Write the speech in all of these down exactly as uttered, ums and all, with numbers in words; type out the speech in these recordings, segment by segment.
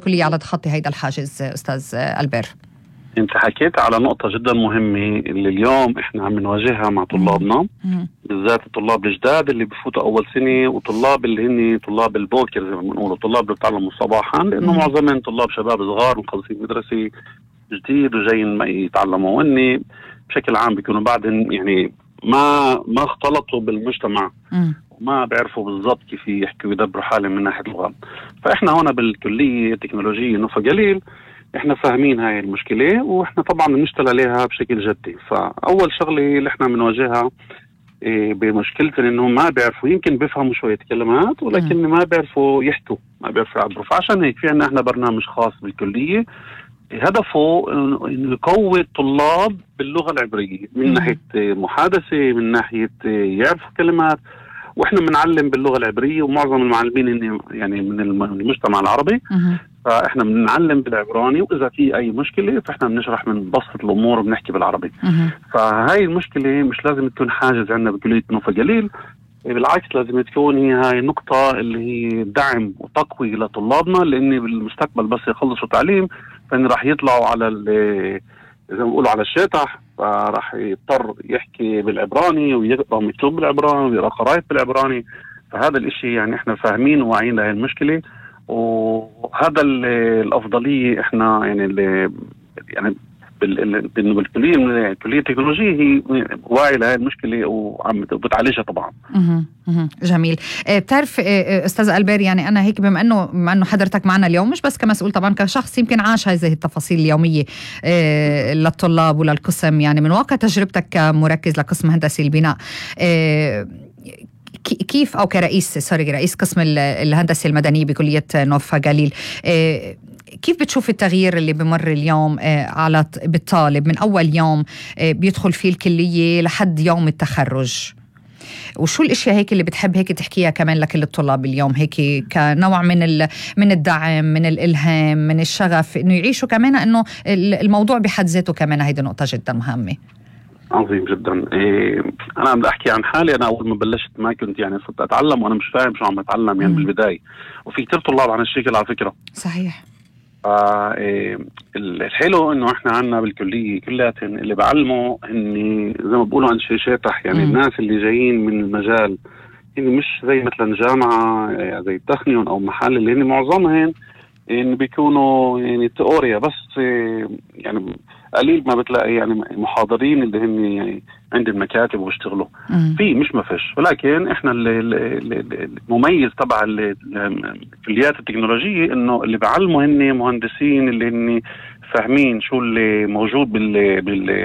الكلية على تخطي هيدا الحاجز أستاذ ألبير؟ انت حكيت على نقطة جدا مهمة اللي اليوم احنا عم نواجهها مع طلابنا، بالذات الطلاب الجداد اللي بفوتوا اول سنة، وطلاب اللي هن طلاب البوكر زي ما بنقول، طلاب اللي بتعلموا صباحا، لانه معظمهم طلاب شباب صغار مخلصين مدرسة جديد وجايين ما يتعلموا، واني بشكل عام بيكونوا بعدين يعني ما ما اختلطوا بالمجتمع وما بيعرفوا بالضبط كيف يحكوا ويدبروا حالهم من ناحية اللغة. فاحنا هنا بالكلية التكنولوجية نوفا جليل احنا فاهمين هاي المشكلة، واحنا طبعا بنشتغل عليها بشكل جدي. فاول شغلة اللي احنا بنواجهها إيه بمشكلة انهم ما بيعرفوا، يمكن بيفهموا شوية كلمات ولكن ما بيعرفوا يحكوا، ما بيعرفوا يعبروا. فعشان هيك في عنا احنا برنامج خاص بالكلية هدفه انه يقوي الطلاب باللغة العبرية من ناحية محادثة، من ناحية يعرفوا كلمات، واحنا بنعلم باللغة العبرية، ومعظم المعلمين يعني من المجتمع العربي، فاحنا بنعلم بالعبراني، واذا في اي مشكله فاحنا بنشرح من بسط الامور وبنحكي بالعربي. فهاي المشكله مش لازم تكون حاجز عندنا بكليه نوفا جليل، بالعكس لازم تكون هي هاي نقطه اللي هي دعم وتقوي لطلابنا، لان بالمستقبل بس يخلصوا تعليم فان راح يطلعوا على زي ما بيقولوا على الشاتح، فراح يضطر يحكي بالعبراني ويقرأ مكتوب بالعبراني ويقرأ قراءات بالعبراني. فهذا الاشي يعني احنا فاهمين وواعيين لهي المشكلة، وهذا الأفضلية احنا يعني اللي يعني بالكلية الكلية التكنولوجية هي واعية لهي المشكلة وعم بتعالجها طبعا. جميل. بتعرف أستاذ ألبير، يعني أنا هيك بما أنه بما أنه حضرتك معنا اليوم، مش بس كمسؤول طبعا، كشخص يمكن عاش هذه التفاصيل اليومية للطلاب وللقسم، يعني من واقع تجربتك كمركز لقسم هندسي البناء، كيف أو كرئيس سوري رئيس قسم الهندسة المدنية بكلية نوفا جليل، كيف بتشوف التغيير اللي بمر اليوم على بالطالب من أول يوم بيدخل فيه الكلية لحد يوم التخرج؟ وشو الاشياء هيك اللي بتحب هيك تحكيها كمان لكل الطلاب اليوم، هيك كنوع من من الدعم، من الالهام، من الشغف، انه يعيشوا كمان انه الموضوع بحد ذاته كمان هيدي نقطه جدا مهمه. عظيم جدا. إيه انا بدي احكي عن حالي. انا اول ما بلشت ما كنت يعني صرت اتعلم وانا مش فاهم شو عم بتعلم يعني بالبدايه، وفي كتير طلاب عن الشكل على فكره. صحيح. آه إيه الحلو انه احنا عنا بالكليه كلياتهم اللي بعلموا اني زي ما بقولوا عن شاشاتح، يعني مم. الناس اللي جايين من المجال يعني مش زي مثلا جامعه يعني زي التخنيون او محل اللي هن معظمهم يعني بيكونوا يعني تيوريا بس، يعني قليل ما بتلاقي يعني محاضرين اللي هن يعني عند المكاتب وبيشتغلوا في، مش ما فيش، ولكن احنا المميز تبع الكليات التكنولوجيه انه اللي بعلموا هن مهندسين اللي هن فاهمين شو اللي موجود بال بال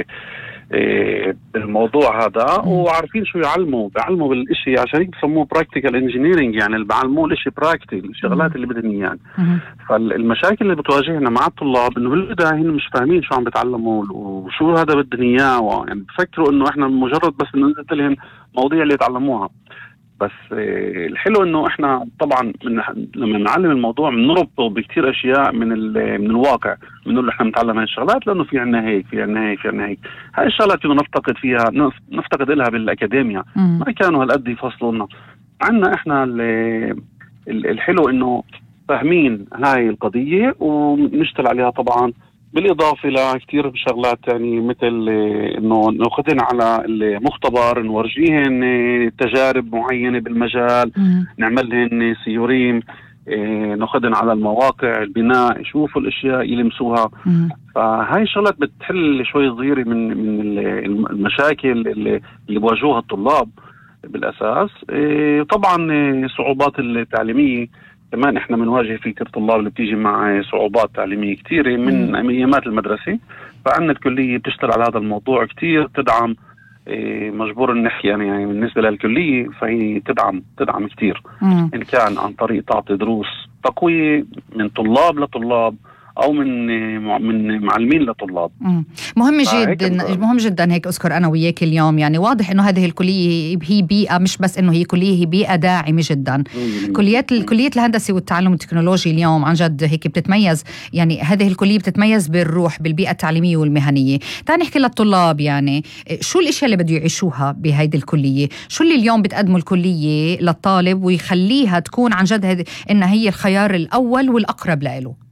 بالموضوع هذا، وعارفين شو يعلموا، بيعلموا بالاشي عشان هيك بسموه براكتيكال انجينيرنج، يعني اللي بعلموه الاشي براكتيكال، الشغلات اللي بدهم اياها. فالمشاكل اللي بتواجهنا مع الطلاب انه بالبدايه هن مش فاهمين شو عم بتعلموا وشو هذا بدهم اياه، يعني بفكروا انه احنا مجرد بس ننزل لهم مواضيع اللي يتعلموها بس. الحلو انه احنا طبعا من لما نعلم الموضوع بنربطه بكتير اشياء من من الواقع، بنقول احنا بنتعلم هاي الشغلات لانه في عنا هيك في عنا هيك في عنا هيك. هاي الشغلات كنا نفتقد فيها نفتقد لها بالاكاديميا، ما كانوا هالقد يفصلوا لنا. عنا احنا الحلو انه فاهمين هاي القضيه ونشتغل عليها طبعا، بالاضافه لكثير شغلات يعني مثل انه ناخذن على المختبر، نورجيهن تجارب معينه بالمجال، نعمل لهن سيوريم، ناخذن على المواقع البناء، يشوفوا الاشياء يلمسوها. فهاي الشغلات بتحل شوي صغيره من من المشاكل اللي اللي بواجهوها الطلاب بالاساس. طبعا الصعوبات التعليميه كمان احنا بنواجه في كثير طلاب اللي بتيجي مع صعوبات تعليميه كثيره من ايامات المدرسه، فعندنا الكليه بتشتغل على هذا الموضوع كثير، تدعم مجبور نحكي يعني, يعني بالنسبه للكليه فهي تدعم تدعم كثير، ان كان عن طريق تعطي دروس تقويه من طلاب لطلاب او من من معلمين لطلاب. مم. مهم جدا مهم جدا هيك اذكر انا وياك اليوم، يعني واضح انه هذه الكليه هي بيئه، مش بس انه هي كليه، هي بيئه داعمه جدا. مم. كليات كليه الهندسه والتعلم التكنولوجي اليوم عن جد هيك بتتميز، يعني هذه الكليه بتتميز بالروح، بالبيئه التعليميه والمهنيه. تعال نحكي للطلاب يعني شو الاشياء اللي بده يعيشوها بهيدي الكليه، شو اللي اليوم بتقدمه الكليه للطالب ويخليها تكون عن جد انها هي الخيار الاول والاقرب له.